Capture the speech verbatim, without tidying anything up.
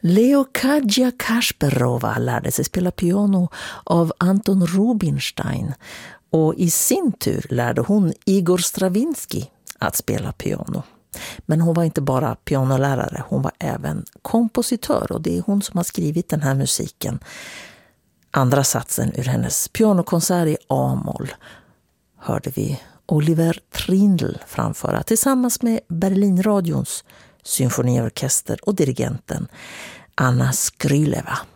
Leokadia Kasparova lärde sig spela piano av Anton Rubinstein och i sin tur lärde hon Igor Stravinsky att spela piano. Men hon var inte bara pianolärare, hon var även kompositör och det är hon som har skrivit den här musiken. Andra satsen ur hennes pianokonsert i A-moll hörde vi Oliver Trindl framföra tillsammans med Berlinradions symfoniorkester och dirigenten Anna Skryleva.